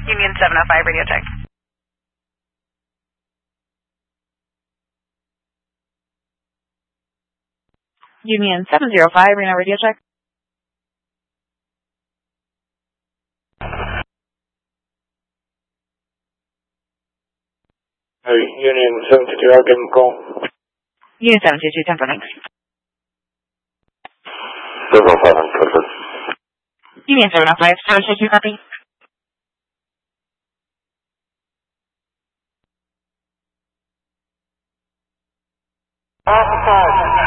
Union 705, radio check. Union 705, Reno, radio check. Hey, Union 722, I'll give him a call. Union 722, 10 for thanks. 705, I'm perfect. Union 705, 722, copy. Outside.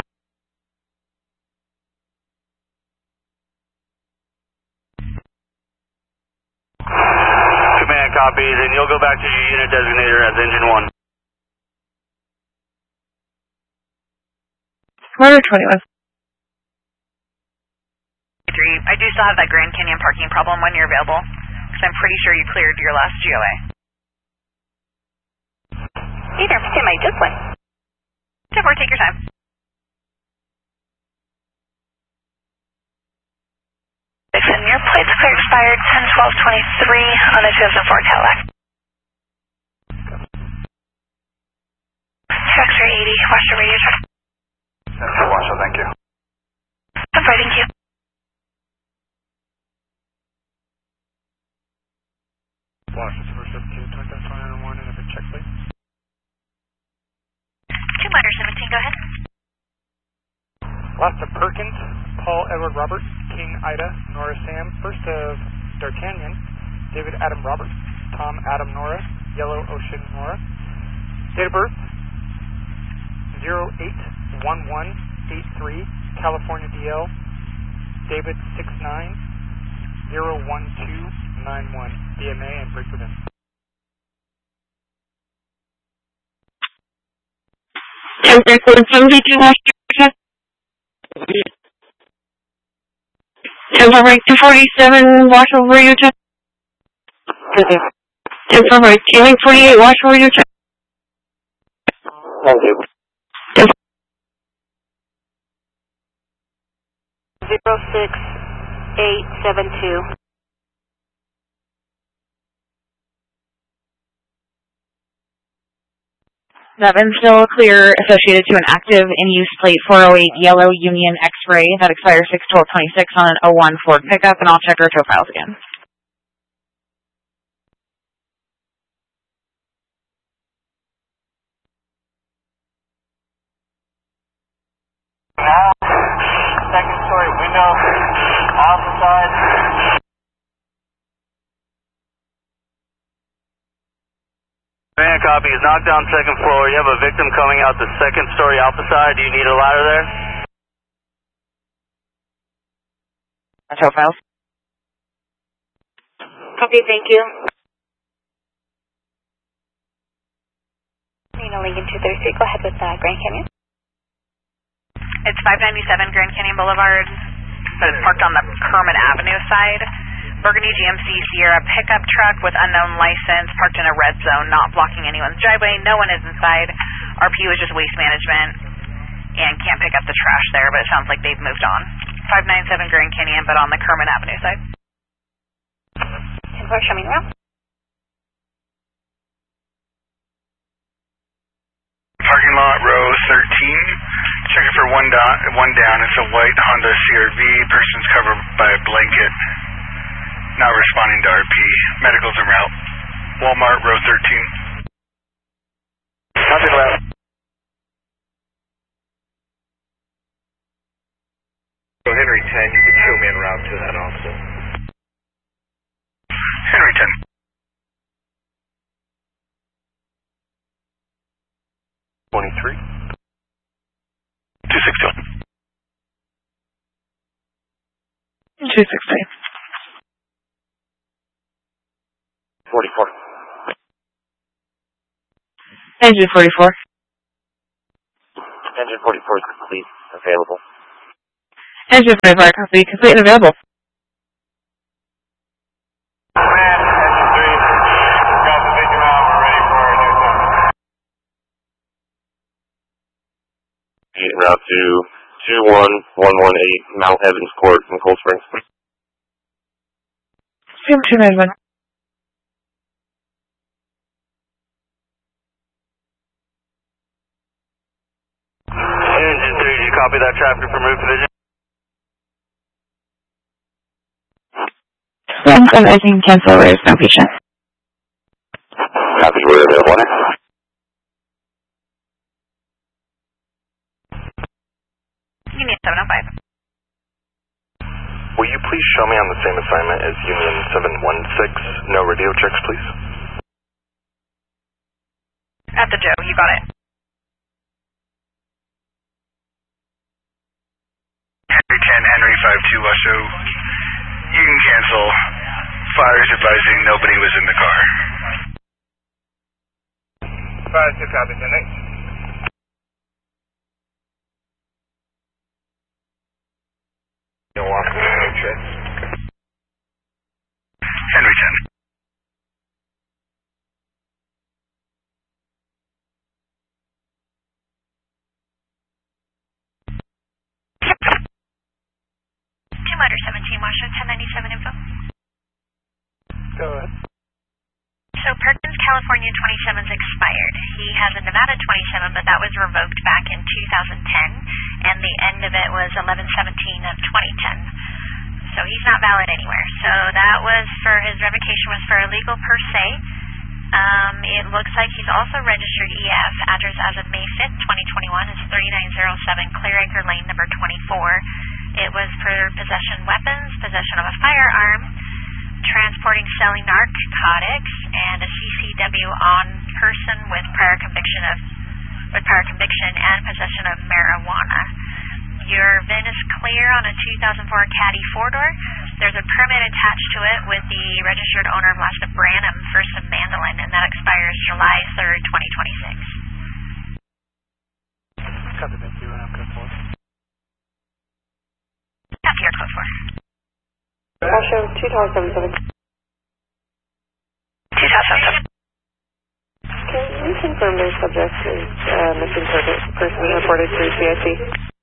Command copies, and you'll go back to your unit designator as Engine 1. Quarter 21. I do still have that Grand Canyon parking problem when you're available, because I'm pretty sure you cleared your last GOA. Hey there, Tim, I just went. 10-4, take your time. And your plates clear expired 10-12-23 on the 2004 Cadillac. X-ray 80, watch the radio check. That's your watch, thank you. 10-4, thank you. Watch, it's first up to talk that phone and one and a check, please. 2 letter 17, go ahead. Last of Perkins, Paul Edward Robert, King Ida, Nora Sam, first of D'Artagnan, David Adam Robert, Tom Adam Nora, Yellow Ocean Nora. Date of birth, 081183, California DL, David 69-01291, DMA and break within. Temperature 72, Temperature 247, watch over your check. Temperature 248, watch over your check. Thank you. 06872. That is still clear associated to an active in-use plate 408 yellow Union X-ray that expires 6/12/26 on an 01 Ford pickup, and I'll check our tow files again. Now, second story window, outside. Command copy is knocked down second floor. You have a victim coming out the second story alpha side. Do you need a ladder there? Tow files. Copy, thank you. Nina Lincoln 233, go ahead with Grand Canyon. It's 597 Grand Canyon Boulevard, but it's parked on the Kermit Avenue side. Burgundy GMC Sierra pickup truck with unknown license, parked in a red zone, not blocking anyone's driveway. No one is inside. RPU is just waste management and can't pick up the trash there, but it sounds like they've moved on. 597 Grand Canyon, but on the Kermit Avenue side. 10-4, show me the route. Parking lot, row 13. Checking for one down. It's a white Honda CRV. Person's covered by a blanket. Not responding to RP. Medical's en route. Walmart, row 13. Nothing left. So Henry 10, you can show me en route to that also. Henry 10. $23. 260. 260. 44. Engine 44. Engine 44 is complete, available. Engine 44, copy, complete and available. Command, Engine 3, got the victim out, we're ready for our new time. En route to 21118 Mount Evans Court in Cold Springs. CM 291. traffic from Roof Division. I can cancel where there's no patient. Copy, we're available on it. Union 705. Will you please show me on the same assignment as Union 716? No radio checks, please. At the Joe, you got it. Henry 10, Henry 52, Washoe. You can cancel. Fires advising nobody was in the car. 52 copy, 10-8. Henry 10. Motor 17, Washington 1097 info. Go ahead. So Perkins, California 27's expired. He has a Nevada 27, but that was revoked back in 2010, and the end of it was 11/17 of 2010. So he's not valid anywhere. So that was for his revocation was for illegal per se. It looks like he's also registered EF. Address as of May 5th, 2021 is 3907 Clear Acre Lane, number 24. It was for possession weapons, possession of a firearm, transporting, selling narcotics, and a CCW on person with prior conviction and possession of marijuana. Your VIN is clear on a 2004 Caddy 4-door. There's a permit attached to it with the registered owner of last of Branham, first of Mandolin, and that expires July 3rd, 2026. Copy, thank you, and I'm code 4. Copy your code 4. Washoe 2077. 2077. Can you confirm their subject is missing person reported to CIC?